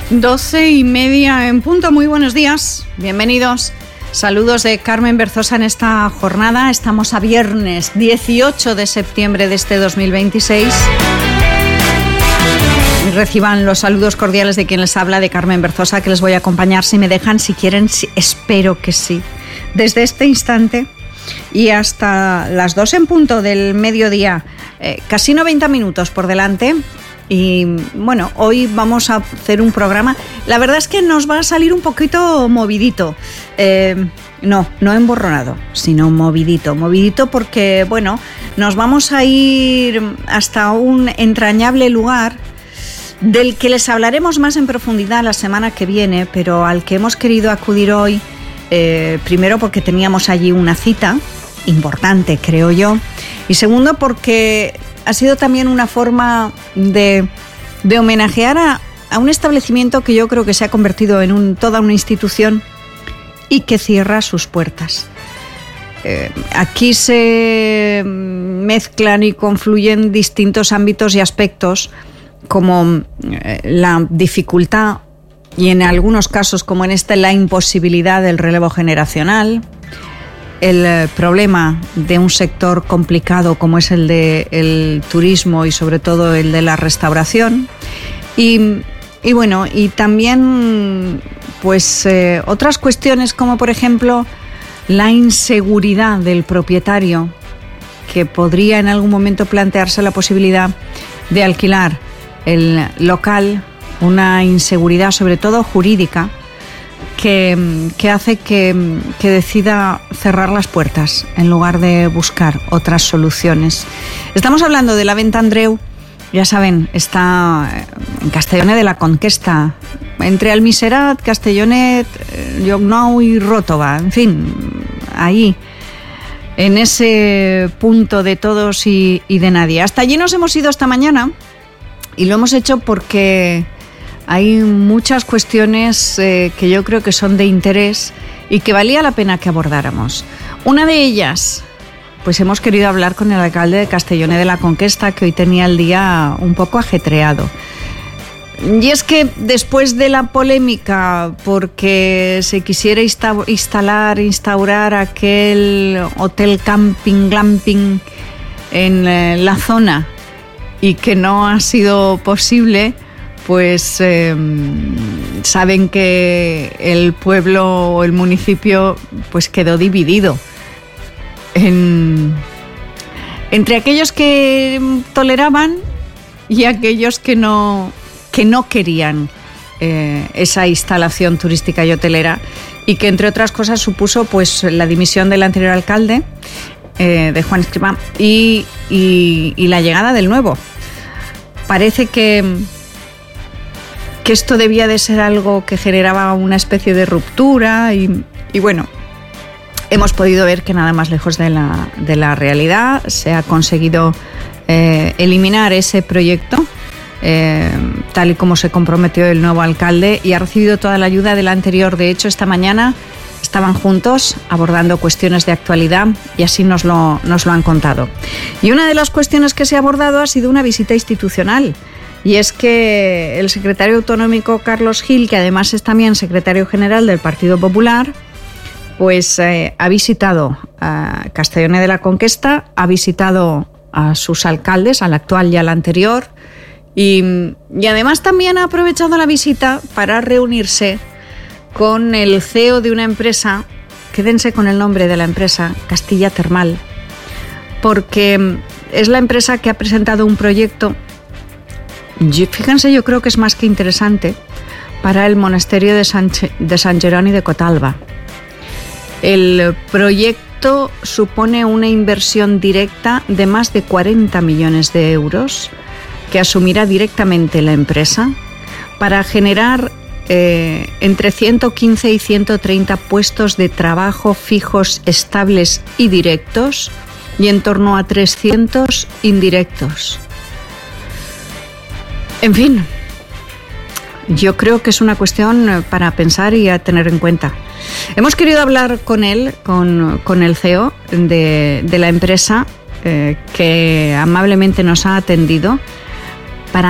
12:30 en punto. Muy buenos días, bienvenidos. Saludos de Carmen Berzosa en esta jornada. Estamos a viernes 18 de septiembre de este 2026. Y reciban los saludos cordiales de quien les habla, de Carmen Berzosa, que les voy a acompañar, si me dejan, si quieren, espero que sí. Desde este instante y hasta las 2 en punto del mediodía, casi 90 minutos por delante. Y bueno, hoy vamos a hacer un programa, la verdad es que nos va a salir un poquito movidito, no emborronado, sino movidito porque bueno, nos vamos a ir hasta un entrañable lugar del que les hablaremos más en profundidad la semana que viene, pero al que hemos querido acudir hoy, primero porque teníamos allí una cita importante, creo yo, y segundo porque ha sido también una forma de homenajear a un establecimiento que yo creo que se ha convertido en toda una institución y que cierra sus puertas. Aquí se mezclan y confluyen distintos ámbitos y aspectos, como la dificultad y en algunos casos, como en este, la imposibilidad del relevo generacional, el problema de un sector complicado como es el del turismo y sobre todo el de la restauración y bueno, y también pues otras cuestiones como por ejemplo la inseguridad del propietario, que podría en algún momento plantearse la posibilidad de alquilar el local, una inseguridad sobre todo jurídica que hace que decida cerrar las puertas en lugar de buscar otras soluciones. Estamos hablando de la Venta Andreu, ya saben, está en Castellonet de la Conquesta, entre Almiserat, Castellonet, Llocnou y Ròtova, en fin, ahí, en ese punto de todos y de nadie. Hasta allí nos hemos ido esta mañana y lo hemos hecho porque hay muchas cuestiones que yo creo que son de interés y que valía la pena que abordáramos. Una de ellas, pues hemos querido hablar con el alcalde de Castellonet de la Conquesta, que hoy tenía el día un poco ajetreado. Y es que después de la polémica porque se quisiera instaurar aquel hotel camping, glamping en la zona y que no ha sido posible, pues saben que el pueblo o el municipio pues quedó dividido entre aquellos que toleraban y aquellos que no querían esa instalación turística y hotelera, y que entre otras cosas supuso pues la dimisión del anterior alcalde, de Juan Escribá, y la llegada del nuevo. Parece que esto debía de ser algo que generaba una especie de ruptura y bueno, hemos podido ver que nada más lejos de la realidad. Se ha conseguido eliminar ese proyecto tal y como se comprometió el nuevo alcalde, y ha recibido toda la ayuda del anterior. De hecho, esta mañana estaban juntos abordando cuestiones de actualidad y así nos lo han contado. Y una de las cuestiones que se ha abordado ha sido una visita institucional. Y es que el secretario autonómico Carlos Gil, que además es también secretario general del Partido Popular, pues ha visitado a Castellonet de la Conquesta, ha visitado a sus alcaldes, al actual y al anterior, y además también ha aprovechado la visita para reunirse con el CEO de una empresa, quédense con el nombre de la empresa, Castilla Termal, porque es la empresa que ha presentado un proyecto. Fíjense, yo creo que es más que interesante para el monasterio de San Jeroni de Cotalba. El proyecto supone una inversión directa de más de 40 millones de euros que asumirá directamente la empresa para generar entre 115 y 130 puestos de trabajo fijos, estables y directos, y en torno a 300 indirectos. En fin, yo creo que es una cuestión para pensar y a tener en cuenta. Hemos querido hablar con él, con el CEO de la empresa, que amablemente nos ha atendido,